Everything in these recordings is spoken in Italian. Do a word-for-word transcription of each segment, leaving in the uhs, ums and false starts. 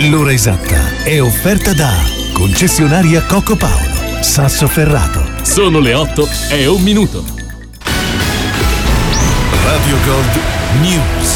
L'ora esatta è offerta da concessionaria Coco Paolo, Sassoferrato. Sono le otto e un minuto. Radio Gold News.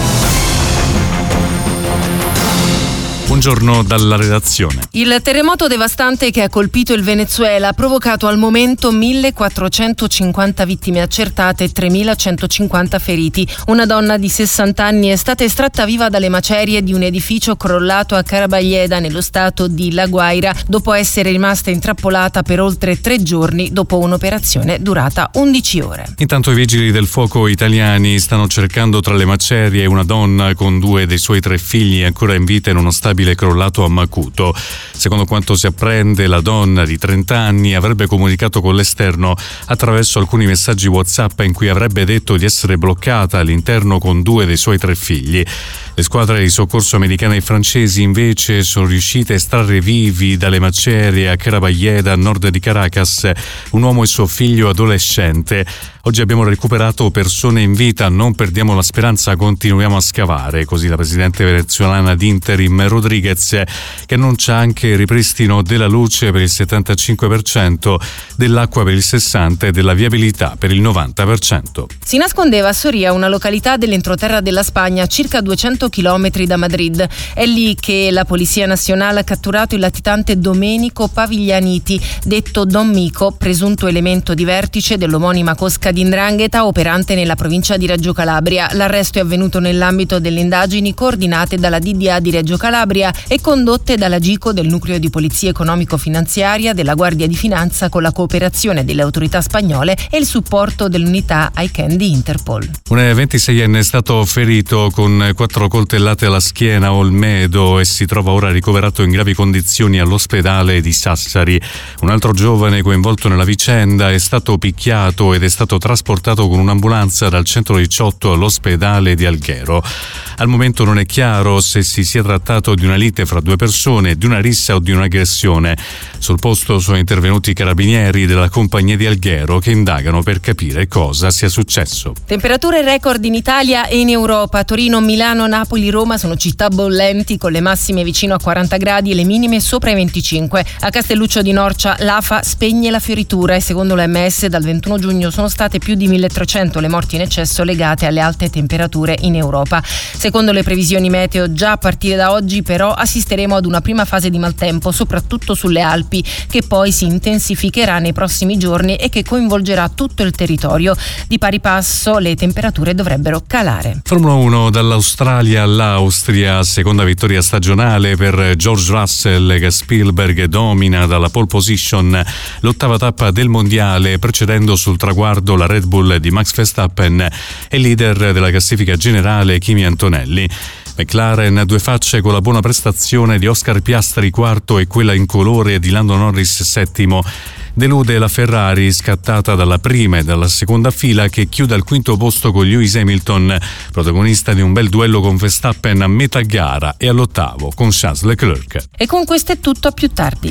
Buongiorno dalla redazione. Il terremoto devastante che ha colpito il Venezuela ha provocato al momento millequattrocentocinquanta vittime accertate e tremilacentocinquanta feriti. Una donna di sessanta anni è stata estratta viva dalle macerie di un edificio crollato a Carabayeda, nello stato di La Guaira, dopo essere rimasta intrappolata per oltre tre giorni dopo un'operazione durata undici ore. Intanto i vigili del fuoco italiani stanno cercando tra le macerie una donna con due dei suoi tre figli ancora in vita in uno stabile crollato a Macuto. Secondo quanto si apprende, la donna di trenta anni avrebbe comunicato con l'esterno attraverso alcuni messaggi WhatsApp in cui avrebbe detto di essere bloccata all'interno con due dei suoi tre figli. Le squadre di soccorso americane e francesi invece sono riuscite a estrarre vivi dalle macerie a Carabayeda, a nord di Caracas, un uomo e suo figlio adolescente. Oggi abbiamo recuperato persone in vita, non perdiamo la speranza, continuiamo a scavare. Così la presidente venezuelana di interim Rodriguez, che annuncia anche il ripristino della luce per il settantacinque per cento, dell'acqua per il sessanta per cento e della viabilità per il novanta per cento. Si nascondeva a Soria, una località dell'entroterra della Spagna, a circa duecento chilometri da Madrid. È lì che la Polizia Nazionale ha catturato il latitante Domenico Paviglianiti, detto Don Mico, presunto elemento di vertice dell'omonima cosca di 'ndrangheta operante nella provincia di Reggio Calabria. L'arresto è avvenuto nell'ambito delle indagini coordinate dalla D D A di Reggio Calabria e condotte dalla Gico del Nucleo di Polizia Economico-Finanziaria della Guardia di Finanza, con la cooperazione delle autorità spagnole e il supporto dell'unità ICANN di Interpol. Un ventiseienne è stato ferito con quattro coltellate alla schiena a Olmedo e si trova ora ricoverato in gravi condizioni all'ospedale di Sassari. Un altro giovane coinvolto nella vicenda è stato picchiato ed è stato trasportato con un'ambulanza dal centodiciotto all'ospedale di Alghero. Al momento non è chiaro se si sia trattato di una lite fra due persone, di una rissa o di un'aggressione. Sul posto sono intervenuti i carabinieri della compagnia di Alghero che indagano per capire cosa sia successo. Temperature record in Italia e in Europa. Torino, Milano, Napoli, Roma sono città bollenti, con le massime vicino a quaranta gradi e le minime sopra i venticinque. A Castelluccio di Norcia l'A F A spegne la fioritura e secondo l'O M S dal ventuno giugno sono state più di milletrecento le morti in eccesso legate alle alte temperature in Europa. Secondo le previsioni meteo, già a partire da oggi però assisteremo ad una prima fase di maltempo, soprattutto sulle Alpi, che poi si intensificherà nei prossimi giorni e che coinvolgerà tutto il territorio. Di pari passo le temperature dovrebbero calare. Formula uno, dall'Australia all'Austria, seconda vittoria stagionale per George Russell, che Spielberg domina dalla pole position l'ottava tappa del mondiale, precedendo sul traguardo la Red Bull di Max Verstappen e leader della classifica generale Kimi Antonelli. McLaren due facce con la buona prestazione di Oscar Piastri quarto e quella incolore di Lando Norris settimo. Delude la Ferrari, scattata dalla prima e dalla seconda fila, che chiude al quinto posto con Lewis Hamilton, protagonista di un bel duello con Verstappen a metà gara, e all'ottavo con Charles Leclerc. E con questo è tutto, a più tardi.